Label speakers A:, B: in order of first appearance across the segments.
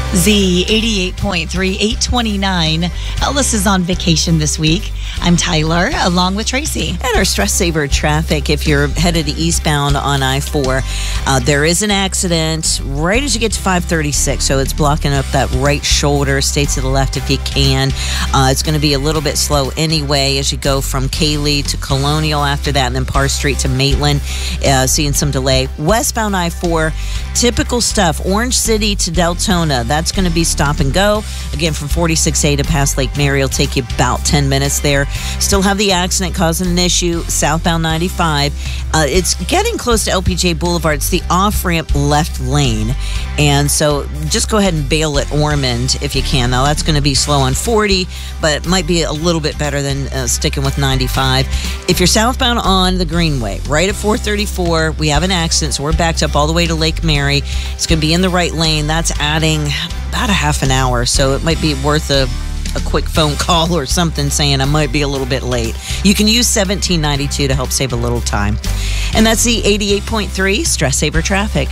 A: Z 88.3, 829. Ellis is on vacation this week. I'm Tyler, along with Tracy.
B: And our stress saver traffic, if you're headed eastbound on I-4, there is an accident right as you get to 536. So it's blocking up that right shoulder. Stay to the left if you can. It's going to be a little bit slow anyway as you go from Cayley to Colonial after that, and then Parr Street to Maitland. Seeing some delay. Westbound I-4, typical stuff. Orange City to Deltona. That's going to be stop and go. Again, from 46A to past Lake Mary will take you about 10 minutes there. Still have the accident causing an issue. Southbound 95. It's getting close to LPJ Boulevard. It's the off-ramp left lane. And so just go ahead and bail at Ormond if you can. Now, that's going to be slow on 40, but it might be a little bit better than sticking with 95. If you're southbound on the Greenway, right at 434, we have an accident, so we're backed up all the way to Lake Mary. It's going to be in the right lane. That's adding about a half an hour, so it might be worth a quick phone call or something saying I might be a little bit late. You can use 1792 to help save a little time. And that's the 88.3 Stress Saver Traffic.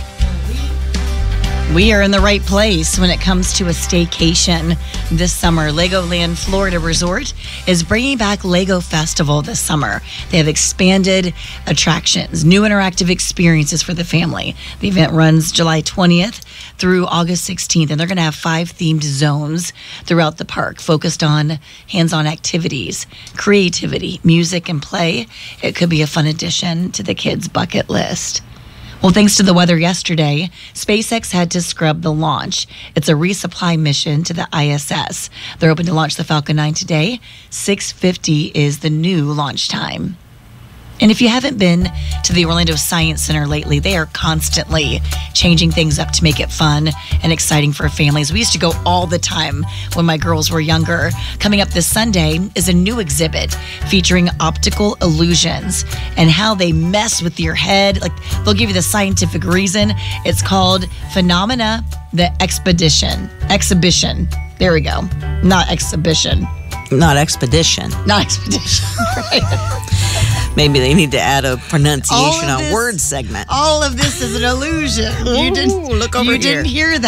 A: We are in the right place when it comes to a staycation this summer. Legoland Florida Resort is bringing back Lego Festival this summer. They have expanded attractions, new interactive experiences for the family. The event runs July 20th through August 16th, and they're going to have 5 themed zones throughout the park focused on hands-on activities, creativity, music, and play. It could be a fun addition to the kids' bucket list. Well, thanks to the weather yesterday, SpaceX had to scrub the launch. It's a resupply mission to the ISS. They're hoping to launch the Falcon 9 today. 6:50 is the new launch time. And if you haven't been to the Orlando Science Center lately, they are constantly changing things up to make it fun and exciting for families. We used to go all the time when my girls were younger. Coming up this Sunday is a new exhibit featuring optical illusions and how they mess with your head. Like, they'll give you the scientific reason. It's called Phenomena the Exhibition. There we go. Not exhibition.
B: Not expedition.
A: Not expedition. Right.
B: Maybe they need to add a pronunciation on word segment.
A: All of this is an illusion. You didn't hear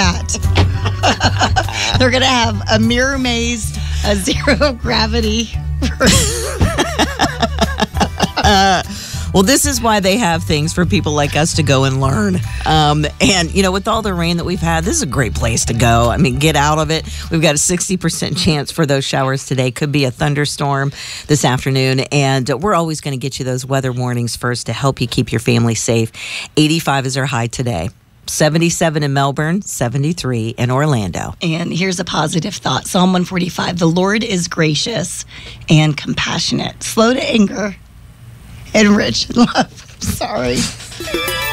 A: that. They're going to have a mirror maze, a zero gravity.
B: Well, this is why they have things for people like us to go and learn. And, you know, with all the rain that we've had, this is a great place to go. I mean, get out of it. We've got a 60% chance for those showers today. Could be a thunderstorm this afternoon. And we're always going to get you those weather warnings first to help you keep your family safe. 85 is our high today. 77 in Melbourne, 73 in Orlando.
A: And here's a positive thought. Psalm 145, the Lord is gracious and compassionate, slow to anger, and rich in love. Sorry.